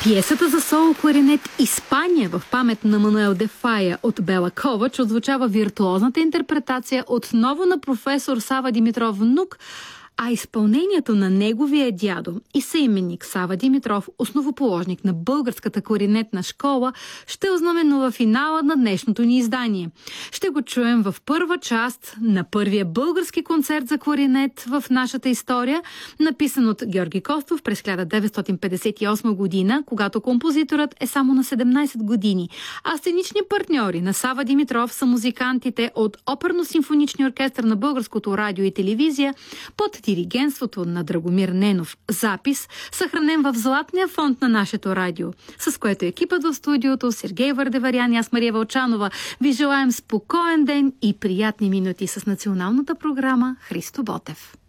Пиесата за соло кларинет "Испания" в памет на Мануел де Фая от Бела Ковач отзвучава виртуозната интерпретация отново на професор Сава Димитров внук, а изпълнението на неговия дядо и съименник Сава Димитров, основоположник на българската кларинетна школа, ще ознаменува финала на днешното ни издание. Ще го чуем в първа част на първия български концерт за кларинет в нашата история, написан от Георги Костов през 1958 година, когато композиторът е само на 17 години, а сценични партньори на Сава Димитров са музикантите от Оперно-симфоничния оркестър на Българското радио и телевизия под диригентството на Драгомир Ненов. Запис, съхранен в златния фонд на нашето радио, с което екипът в студиото Сергей Върдеварян и аз, Мария Вълчанова, ви желаем спокоен ден и приятни минути с националната програма Христо Ботев.